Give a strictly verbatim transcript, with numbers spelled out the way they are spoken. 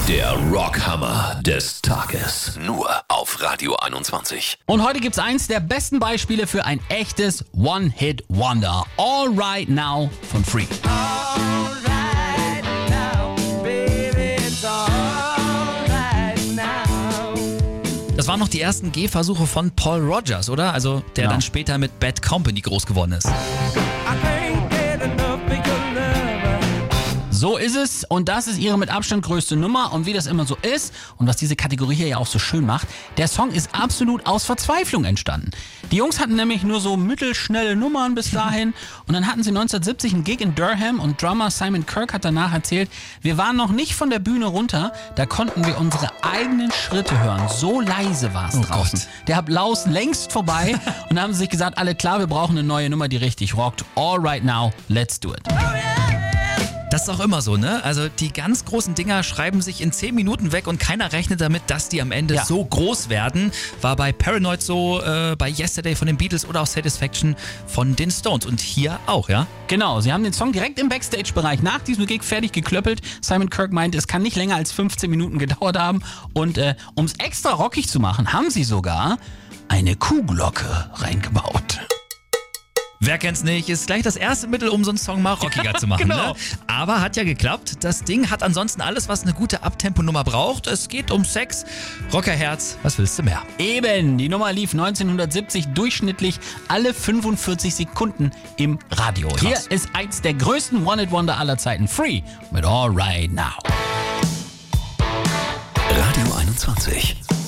Der Rockhammer des Tages. Nur auf Radio einundzwanzig. Und heute gibt's eins der besten Beispiele für ein echtes One-Hit-Wonder. All Right Now von Free. Das waren noch die ersten Gehversuche von Paul Rogers, oder? Also der Ja. dann später mit Bad Company groß geworden ist. So ist es und das ist ihre mit Abstand größte Nummer und wie das immer so ist und was diese Kategorie hier ja auch so schön macht, der Song ist absolut aus Verzweiflung entstanden. Die Jungs hatten nämlich nur so mittelschnelle Nummern bis dahin und dann hatten sie neunzehnhundertsiebzig einen Gig in Durham und Drummer Simon Kirke hat danach erzählt, wir waren noch nicht von der Bühne runter, da konnten wir unsere eigenen Schritte hören, so leise war es Oh draußen. Gott. Der Applaus längst vorbei und dann haben sie sich gesagt, alle klar, wir brauchen eine neue Nummer, die richtig rockt. All right now, let's do it. Das ist auch immer so, ne? Also die ganz großen Dinger schreiben sich in zehn Minuten weg und keiner rechnet damit, dass die am Ende Ja. so groß werden. War bei Paranoid so, äh, bei Yesterday von den Beatles oder auch Satisfaction von den Stones. Und hier auch, ja? Genau, sie haben den Song direkt im Backstage-Bereich nach diesem Gig fertig geklöppelt. Simon Kirke meint, es kann nicht länger als fünfzehn Minuten gedauert haben. Und äh, um es extra rockig zu machen, haben sie sogar eine Kuhglocke reingebaut. Wer kennt's nicht, ist gleich das erste Mittel, um so einen Song mal rockiger zu machen. Genau. Ne? Aber hat ja geklappt. Das Ding hat ansonsten alles, was eine gute Abtemponummer braucht. Es geht um Sex, Rockerherz, was willst du mehr? Eben, die Nummer lief neunzehnhundertsiebzig durchschnittlich alle fünfundvierzig Sekunden im Radio. Krass. Hier ist eins der größten One-Hit-Wonder aller Zeiten, Free mit All Right Now. Radio einundzwanzig.